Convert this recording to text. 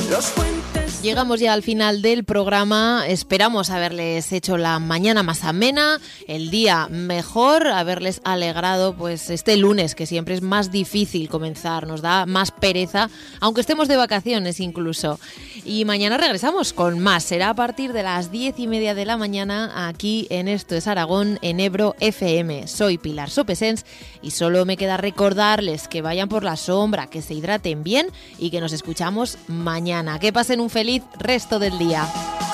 Llegamos ya al final del programa, esperamos haberles hecho la mañana más amena, el día mejor, haberles alegrado pues este lunes que siempre es más difícil comenzar, nos da más pereza, aunque estemos de vacaciones incluso. Y mañana regresamos con más, será a partir de las 10:30 de la mañana aquí en Esto es Aragón, en Ebro FM. Soy Pilar Sopesens y solo me queda recordarles que vayan por la sombra, que se hidraten bien y que nos escuchamos mañana. Que pasen un feliz resto del día.